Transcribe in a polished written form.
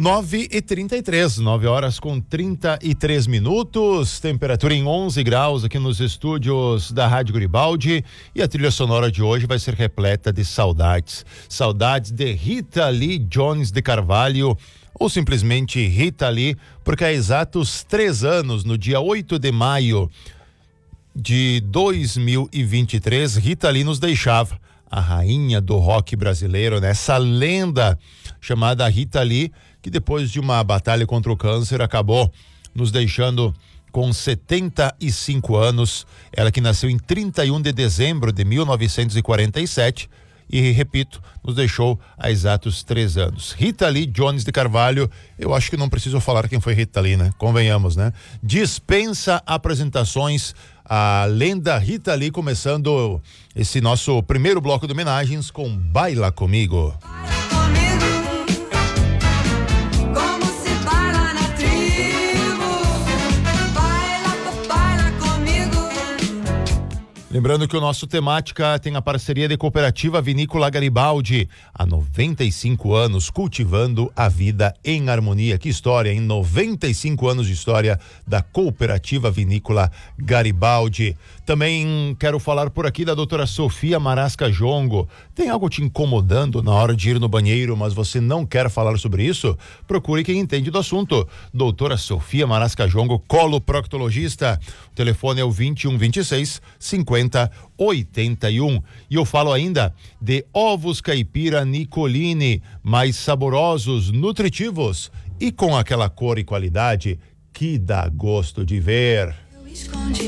9h33, 9 horas com 33 minutos, temperatura em 11 graus aqui nos estúdios da Rádio Garibaldi, e a trilha sonora de hoje vai ser repleta de saudades. Saudades de Rita Lee Jones de Carvalho, ou simplesmente Rita Lee, porque há exatos 3 anos, no dia 8 de maio de 2023, Rita Lee nos deixava. A rainha do rock brasileiro, né? Essa lenda chamada Rita Lee, que depois de uma batalha contra o câncer acabou nos deixando com 75 anos. Ela que nasceu em 31 de dezembro de 1947 e, repito, nos deixou há exatos 3 anos. Rita Lee Jones de Carvalho, eu acho que não preciso falar quem foi Rita Lee, né? Convenhamos, né? Dispensa apresentações, a lenda Rita Lee, começando esse nosso primeiro bloco de homenagens com Baila Comigo. Lembrando que o nosso Temática tem a parceria de Cooperativa Vinícola Garibaldi, há 95 anos cultivando a vida em harmonia. Que história, em 95 anos de história da Cooperativa Vinícola Garibaldi. Também quero falar por aqui da doutora Sofia Marasca Jongo. Tem algo te incomodando na hora de ir no banheiro, mas você não quer falar sobre isso? Procure quem entende do assunto. Doutora Sofia Marasca Jongo, coloproctologista. O telefone é o 2126 5081. E eu falo ainda de ovos caipira Nicolini, mais saborosos, nutritivos e com aquela cor e qualidade que dá gosto de ver.